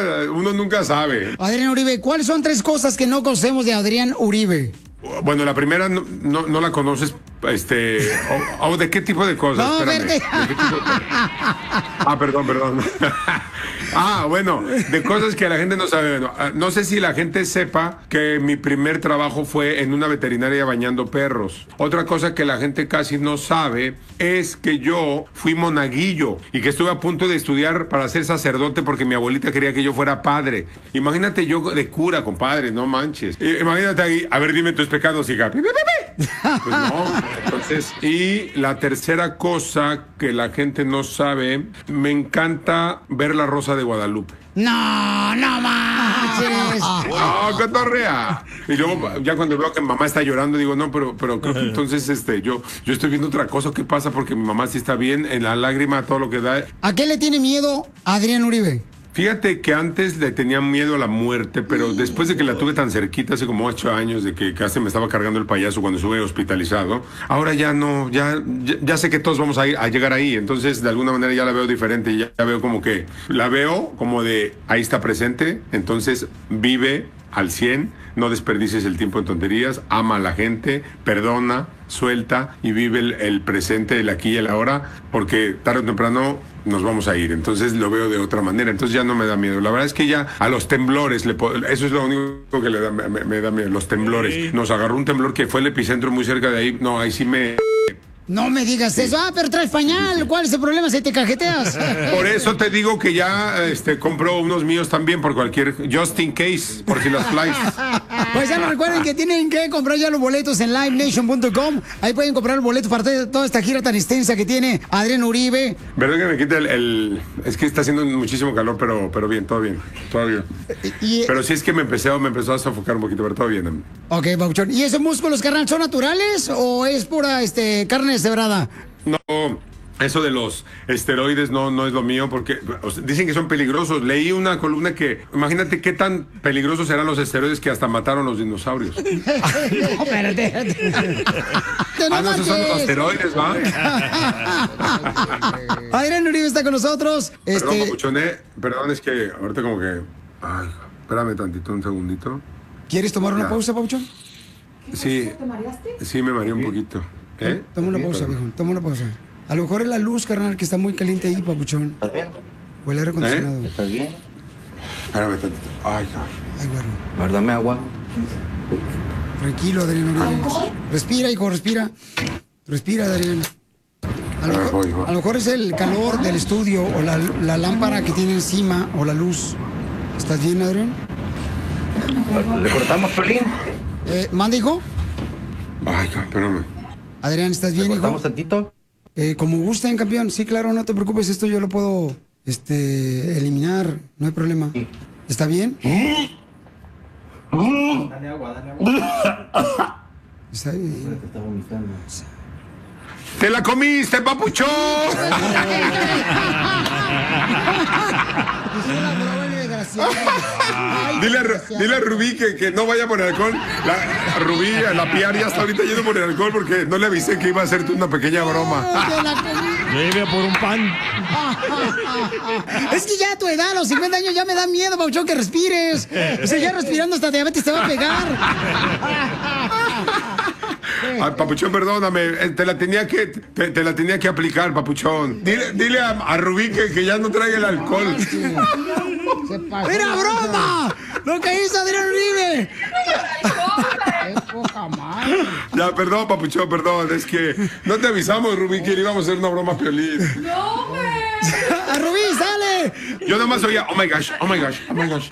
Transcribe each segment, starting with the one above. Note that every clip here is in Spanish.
uno nunca sabe. Adrián Uribe, ¿cuáles son 3 cosas que no conocemos de Adrián Uribe? Bueno, la primera no la conoces, ¿de qué tipo de cosas? No, Espérame. verte. Perdón. Bueno, de cosas que la gente no sabe. Bueno, no sé si la gente sepa que mi primer trabajo fue en una veterinaria bañando perros. Otra cosa que la gente casi no sabe es que yo fui monaguillo y que estuve a punto de estudiar para ser sacerdote porque mi abuelita quería que yo fuera padre. Imagínate yo de cura, compadre, no manches. Imagínate ahí, a ver, dime tus pecados, hija. Pues no, entonces, y la tercera cosa que la gente no sabe, me encanta ver La Rosa de Guadalupe. No manches. ¡No, cotorrea! Y luego, ya cuando veo que mi mamá está llorando, digo, no, pero creo que entonces yo estoy viendo otra cosa. ¿Qué pasa? Porque mi mamá sí está bien, en la lágrima, todo lo que da. ¿A qué le tiene miedo Adrián Uribe? Fíjate que antes le tenía miedo a la muerte, pero después de que la tuve tan cerquita, hace como 8 años, de que casi me estaba cargando el payaso cuando estuve hospitalizado, ahora ya no, ya sé que todos vamos a llegar ahí, entonces de alguna manera ya la veo diferente, ya veo como que, la veo como de, ahí está presente, entonces vive al 100, no desperdicies el tiempo en tonterías, ama a la gente, perdona, suelta y vive el presente, el aquí y el ahora, porque tarde o temprano nos vamos a ir, entonces lo veo de otra manera, entonces ya no me da miedo. La verdad es que ya a los temblores, eso es lo único que me da miedo, los temblores. Nos agarró un temblor que fue el epicentro muy cerca de ahí, no, ahí sí me... No me digas eso. Pero traes pañal. ¿Cuál es el problema si te cajeteas? Por eso te digo que ya compró unos míos también por cualquier... Just in case, por si las flies. Pues ya no recuerden que tienen que comprar ya los boletos en livenation.com. Ahí pueden comprar los boletos para toda esta gira tan extensa que tiene Adrián Uribe. Verdad que me quita es que está haciendo muchísimo calor, pero bien, todo bien. Pero sí es que me empezó a sofocar un poquito, pero todo bien. Ok, Pauchón. ¿Y esos músculos, carnal, son naturales o es pura carne deshebrada? No, eso de los esteroides no es lo mío porque dicen que son peligrosos. Leí una columna que, imagínate qué tan peligrosos serán los esteroides que hasta mataron los dinosaurios. No, espérate. No, esos son los esteroides, ¿va? Adrián Uribe está con nosotros. Perdón, Papuchoné, perdón, es que ahorita como que... Ay, espérame tantito, un segundito. ¿Quieres tomar una pausa, Pauchón? Sí. ¿Te mareaste? Sí, me mareé un poquito. Toma una pausa, viejo. Toma una pausa. A lo mejor es la luz, carnal, que está muy caliente ahí, Papuchón. ¿Estás bien? O el aire acondicionado. ¿Estás bien? Espérame tantito. Ay, bueno. Guárdame agua. Tranquilo, Adrián Uribe. Respira, hijo, respira. Respira, Adrián. A lo mejor es el calor del estudio o la lámpara que tiene encima o la luz. ¿Estás bien, Adrián? ¿Le cortamos, Pelín? ¿Manda, hijo? Ay, espérame. Adrián, ¿estás bien, hijo? ¿Cortamos tantito? Como gusten, campeón. Sí, claro, no te preocupes. Esto yo lo puedo eliminar. No hay problema. ¿Está bien? Dale agua. ¿Está bien? Te está vomitando. ¡Te la comiste, papuchón! Dile a Rubí que no vaya por el alcohol. Rubí, la PR ya está ahorita yendo por el alcohol porque no le avisé que iba a hacerte una pequeña broma. Yo iba por un pan. Es que ya a tu edad, a los 50 años, ya me da miedo, Pauchón, que respires. O sea, ya respirando hasta diabetes te va a pegar. Ay, papuchón, perdóname, te la tenía que aplicar, papuchón. Dile a Rubí que ya no traiga el alcohol. ¡Era broma! ¡Lo que hizo Adrián Uribe! ¡Qué poca madre! Ya, perdón, papuchón, perdón. Es que no te avisamos, Rubí, que le íbamos a hacer una broma a Piolín. ¡No, güey! ¡A Rubí, sale! Yo nomás oía, oh my gosh, oh my gosh, oh my gosh.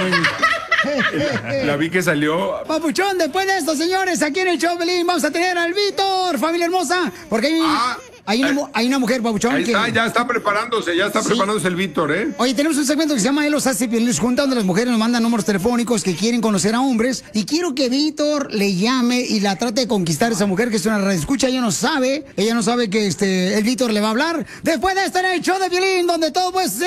La vi que salió. Papuchón, después de esto, señores, aquí en el show Pelín vamos a tener al Víctor, familia hermosa, porque hay una mujer, Papuchón. Ahí está, ya está preparándose el Víctor, ¿eh? Oye, tenemos un segmento que se llama Él los hace Piolín junta, donde las mujeres nos mandan números telefónicos que quieren conocer a hombres, y quiero que Víctor le llame y la trate de conquistar a esa mujer que es una radioescucha. Ella no sabe que el Víctor le va a hablar. Después de esto en el show de Piolín, donde todo pues